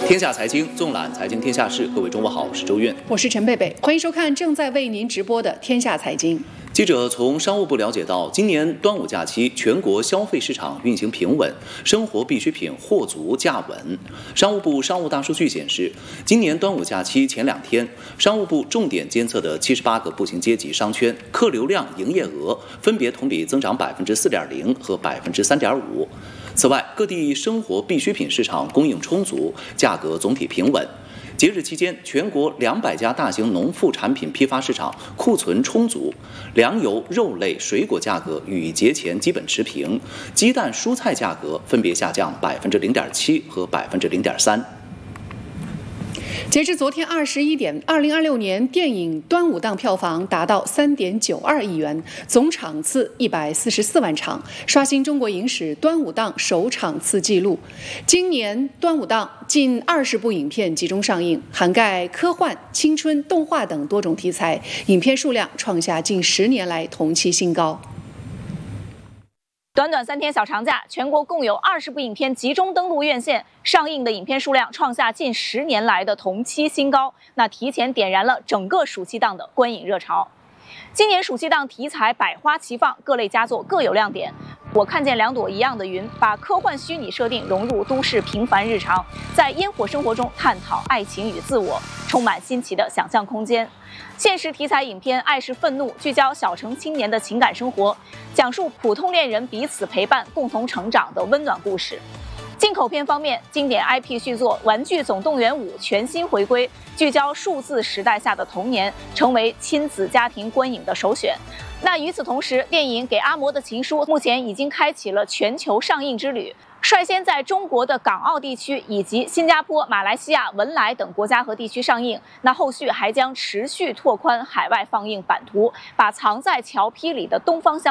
天下财经纵览财经天下事，各位中午好，我是周韵， 我是陈贝贝，欢迎收看正在为您直播的天下财经。 记者从商务部了解到，今年端午假期全国消费市场运行平稳，生活必需品货足价稳。商务部商务大数据显示，今年端午假期前2天，商务部重点监测的78个步行街及商圈客流量、营业额分别同比增长4.0%和3.5%。此外，各地生活必需品市场供应充足，价格总体平稳。节日期间，全国200家大型农副产品批发市场库存充足，粮油、肉类、水果价格与节前基本持平，鸡蛋、蔬菜价格分别下降0.7%和0.3%。 截至昨天21点，2026年电影端午档票房达到3.92亿元，总场次144万场，刷新中国影史端午档首场次纪录。今年端午档近20部影片集中上映，涵盖科幻、青春、动画等多种题材，影片数量创下近10年来同期新高。 短短3天小长假，全国共有20部影片集中登陆院线，上映的影片数量创下近10年来的同期新高，那提前点燃了整个暑期档的观影热潮。今年暑期档题材百花齐放，各类佳作各有亮点。我看见2朵一样的云，把科幻虚拟设定融入都市平凡日常，在烟火生活中探讨爱情与自我，充满新奇的想象空间。现实题材影片《爱是愤怒》聚焦小城青年的情感生活，讲述普通恋人彼此陪伴、共同成长的温暖故事。进口片方面，经典 IP 续作《玩具总动员5》全新回归，聚焦数字时代下的童年，成为亲子家庭观影的首选。那与此同时，电影《给阿嬷的情书》目前已经开启了全球上映之旅，率先在中国的港澳地区以及新加坡、马来西亚、文莱等国家和地区上映。那后续还将持续拓宽海外放映版图，把藏在桥坯里的东方